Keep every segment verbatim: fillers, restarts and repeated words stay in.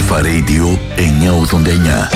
Αλφα Radio εννιακόσια ογδόντα εννιά.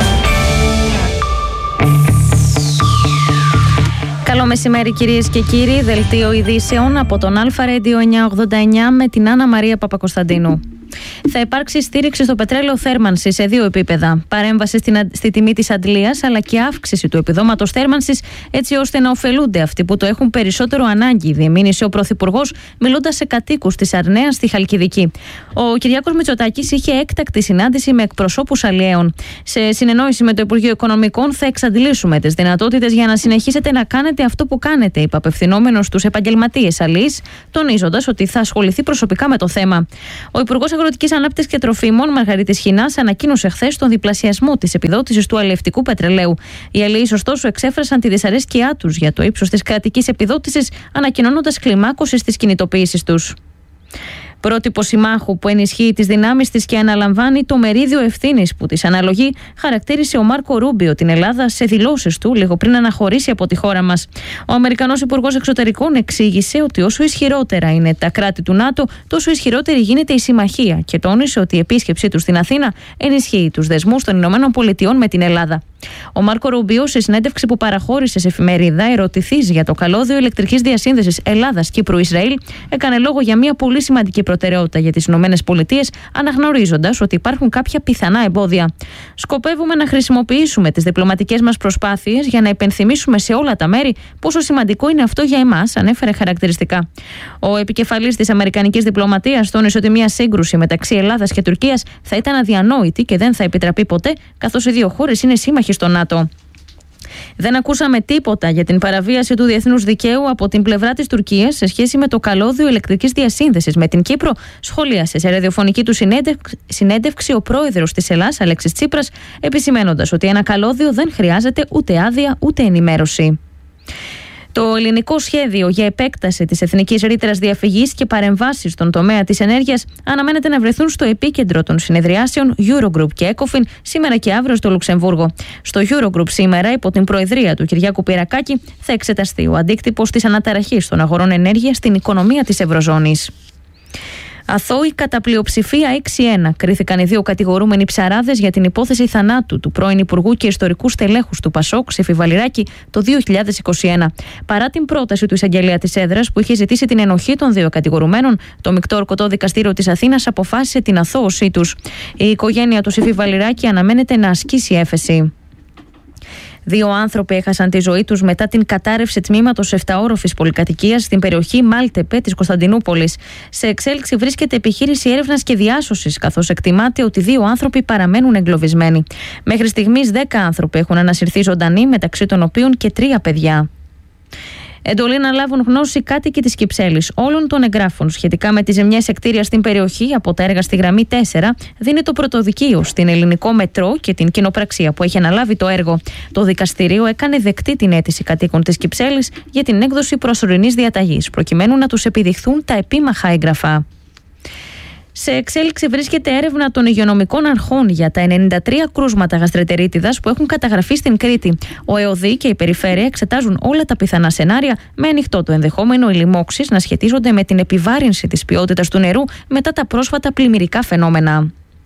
Καλό μεσημέρι κυρίες και κύριοι, δελτίο ειδήσεων από τον Αλφα Radio εννιακόσια ογδόντα εννιά με την Άννα Μαρία Παπακοσταντίνου. Θα υπάρξει στήριξη στο πετρέλαιο θέρμανσης σε δύο επίπεδα. Παρέμβαση στην, στη τιμή της αντλίας, αλλά και αύξηση του επιδόματος θέρμανσης, έτσι ώστε να ωφελούνται αυτοί που το έχουν περισσότερο ανάγκη, διεμήνυσε ο Πρωθυπουργός, μιλώντας σε κατοίκους της Αρνέας στη Χαλκιδική. Ο Κυριάκος Μητσοτάκης είχε έκτακτη συνάντηση με εκπροσώπους αλλιέων. Σε συνεννόηση με το Υπουργείο Οικονομικών, θα εξαντλήσουμε τις δυνατότητες για να συνεχίσετε να κάνετε αυτό που κάνετε, είπε απευθυνόμενος στους επαγγελματίες αλλιείς, τονίζοντας ότι θα ασχοληθεί προσωπικά με το θέμα. Ο Υπουργός Αγροτικής Ανάπτυξης και Τροφίμων, Μαργαρίτης Χινάς, ανακοίνωσε χθες τον διπλασιασμό της επιδότησης του αλλιευτικού πετρελαίου. Οι αλλιείς, ωστόσο, εξέφρασαν τη δυσαρέσκειά τους για το ύψος της κρατικής επιδότησης, ανακοινώνοντας κλιμάκωση στις κινητοποιήσεις τους. Πρότυπο συμμάχου που ενισχύει τις δυνάμεις της και αναλαμβάνει το μερίδιο ευθύνης που της αναλογεί, χαρακτήρισε ο Μάρκο Ρούμπιο την Ελλάδα σε δηλώσεις του λίγο πριν αναχωρήσει από τη χώρα μας. Ο Αμερικανός Υπουργός Εξωτερικών εξήγησε ότι όσο ισχυρότερα είναι τα κράτη του ΝΑΤΟ, τόσο ισχυρότερη γίνεται η συμμαχία και τόνισε ότι η επίσκεψή του στην Αθήνα ενισχύει τους δεσμούς των Ηνωμένων Πολιτειών με την Ελλάδα. Ο Μάρκο Ρούμπιο, σε συνέντευξη που παραχώρησε σε εφημερίδα, ερωτηθείς για το καλώδιο ηλεκτρικής διασύνδεσης Ελλάδα-Κύπρου-Ισραήλ, έκανε λόγο για μια πολύ σημαντική προτεραιότητα για τις Ηνωμένες Πολιτείες, αναγνωρίζοντας ότι υπάρχουν κάποια πιθανά εμπόδια. Σκοπεύουμε να χρησιμοποιήσουμε τις διπλωματικές μας προσπάθειες για να υπενθυμίσουμε σε όλα τα μέρη πόσο σημαντικό είναι αυτό για εμάς, ανέφερε χαρακτηριστικά. Ο επικεφαλής της Αμερικανικής διπλωματίας τόνισε ότι μια σύγκρουση μεταξύ Ελλάδας και Τουρκίας θα ήταν αδιανόητη και δεν θα επιτραπεί ποτέ, καθώς οι δύο χώρες είναι σύμμαχοι στο ΝΑΤΟ. Δεν ακούσαμε τίποτα για την παραβίαση του διεθνούς δικαίου από την πλευρά της Τουρκίας σε σχέση με το καλώδιο ηλεκτρικής διασύνδεσης με την Κύπρο, σχολίασε σε ραδιοφωνική του συνέντευξη ο πρόεδρος της Ελλάδας, Αλέξης Τσίπρας, επισημένοντας ότι ένα καλώδιο δεν χρειάζεται ούτε άδεια ούτε ενημέρωση. Το ελληνικό σχέδιο για επέκταση της εθνικής ρήτρας διαφυγής και παρεμβάσεις στον τομέα της ενέργειας αναμένεται να βρεθούν στο επίκεντρο των συνεδριάσεων Eurogroup και ECOFIN σήμερα και αύριο στο Λουξεμβούργο. Στο Eurogroup σήμερα, υπό την προεδρία του Κυριάκου Πυρακάκη, θα εξεταστεί ο αντίκτυπος της αναταραχής των αγορών ενέργειας στην οικονομία της Ευρωζώνης. Αθώοι κατά πλειοψηφία έξι ένα κρίθηκαν οι δύο κατηγορούμενοι ψαράδες για την υπόθεση θανάτου του πρώην Υπουργού και ιστορικού στελέχους του Πασόκ, Ψήφι Βαλιράκη, το δύο χιλιάδες είκοσι ένα. Παρά την πρόταση του εισαγγελέα της έδρας που είχε ζητήσει την ενοχή των δύο κατηγορουμένων, το Μεικτό Ορκωτό Δικαστήριο της Αθήνας αποφάσισε την αθώωσή τους. Η οικογένεια του Ψήφι Βαλιράκη αναμένεται να ασκήσει έφεση. Δύο άνθρωποι έχασαν τη ζωή τους μετά την κατάρρευση τμήματος επταόροφης πολυκατοικίας στην περιοχή Μάλτεπε της Κωνσταντινούπολης. Σε εξέλιξη βρίσκεται επιχείρηση έρευνας και διάσωσης, καθώς εκτιμάται ότι δύο άνθρωποι παραμένουν εγκλωβισμένοι. Μέχρι στιγμής δέκα άνθρωποι έχουν ανασυρθεί ζωντανοί, μεταξύ των οποίων και τρία παιδιά. Εντολή να λάβουν γνώση κάτοικοι της Κυψέλης όλων των εγγράφων σχετικά με τις ζημιές σε κτίρια στην περιοχή από τα έργα στη γραμμή τέσσερα δίνει το πρωτοδικείο στην Ελληνικό Μετρό και την κοινοπραξία που έχει αναλάβει το έργο. Το δικαστήριο έκανε δεκτή την αίτηση κατοίκων της Κυψέλης για την έκδοση προσωρινής διαταγής, προκειμένου να τους επιδειχθούν τα επίμαχα έγγραφα. Σε εξέλιξη βρίσκεται έρευνα των υγειονομικών αρχών για τα ενενήντα τρία κρούσματα γαστρεντερίτιδας που έχουν καταγραφεί στην Κρήτη. Ο ΕΟΔΗ και η Περιφέρεια εξετάζουν όλα τα πιθανά σενάρια, με ανοιχτό το ενδεχόμενο οι λοιμώξεις να σχετίζονται με την επιβάρυνση της ποιότητας του νερού μετά τα πρόσφατα πλημμυρικά φαινόμενα.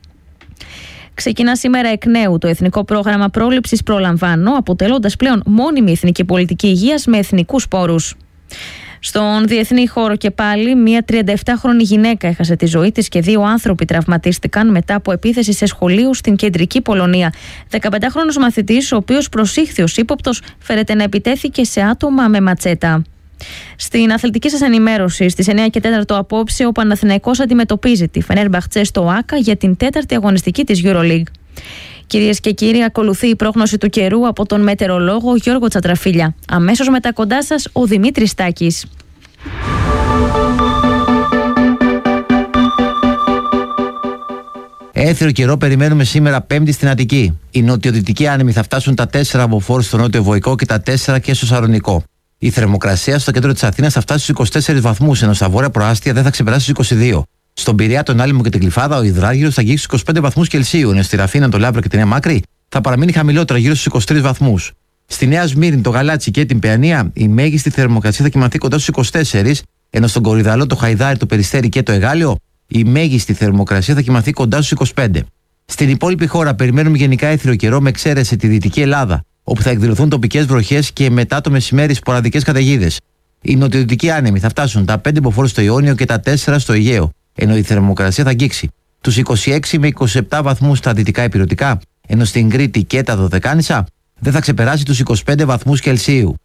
Ξεκινά σήμερα εκ νέου το Εθνικό Πρόγραμμα Πρόληψης Προλαμβάνω, αποτελώντας πλέον μόνιμη εθνική πολιτική υγείας με εθνικούς πόρους. Στον διεθνή χώρο και πάλι, μια τριανταεπτάχρονη γυναίκα έχασε τη ζωή της και δύο άνθρωποι τραυματίστηκαν μετά από επίθεση σε σχολείο στην κεντρική Πολωνία. δεκαπεντάχρονος μαθητής, ο οποίος προσήχθη ως ύποπτος, φέρεται να επιτέθηκε σε άτομα με ματσέτα. Στην αθλητική σας ενημέρωση, στις εννιά και τέσσερα απόψε, ο Παναθηναϊκός αντιμετωπίζει τη Φενέρμπαχτσε στο ΆΚΑ για την τέταρτη αγωνιστική της EuroLeague. Κυρίες και κύριοι, ακολουθεί η πρόγνωση του καιρού από τον μετεωρολόγο Γιώργο Τσατραφίλια. Αμέσως μετά κοντά σας ο Δημήτρης Στάκης. Έθριο καιρό περιμένουμε σήμερα Πέμπτη στην Αττική. Οι νοτιοδυτικοί άνεμοι θα φτάσουν τα τέσσερα από Φόρ στο νότιο Βοϊκό και τα τέσσερα και στο Σαρονικό. Η θερμοκρασία στο κέντρο της Αθήνας θα φτάσει στους είκοσι τέσσερις βαθμούς, ενώ στα βόρεια προάστια δεν θα ξεπεράσει στους είκοσι δύο. Στον Πειραιά, τον Άλυμο και την Γλυφάδα, ο Ιδράγυρος θα αγγίξει στους είκοσι πέντε βαθμούς Κελσίου, ενώ στη Ραφίνα, τον Λαύρο και την Νέα Μάκρη θα παραμείνει χαμηλότερα, γύρω στους είκοσι τρεις βαθμούς. Στη Νέα Σμύρνη, το Γαλάτσι και την Παιανία, η μέγιστη θερμοκρασία θα κυμανθεί κοντά στους είκοσι τέσσερις, ενώ στον Κορυδαλό, το Χαϊδάρι, το Περιστέρι και το Εγάλιο, η μέγιστη θερμοκρασία θα κυμανθεί κοντά στους είκοσι πέντε. Στην υπόλοιπη χώρα περιμένουμε γενικά έθριο καιρό με εξαίρεση τη Δυτική Ελλάδα, όπου θα εκδηλωθούν τοπικές βροχές και μετά το μεσημέρι σποραδικές καταιγίδες. Οι νοτιοδυτικοί άνεμοι θα φτάσουν τα πέντε μποφόρ στο Ιόνιο και τα τέσσερα στο Αιγαίο, ενώ η θερμοκρασία θα αγγίξει τους είκοσι έξι με είκοσι επτά βαθμούς στα δυτικά ηπειρωτικά, ενώ στην Κρήτη και τα Δωδεκάνησα δεν θα ξεπεράσει τους είκοσι πέντε βαθμούς Κελσίου.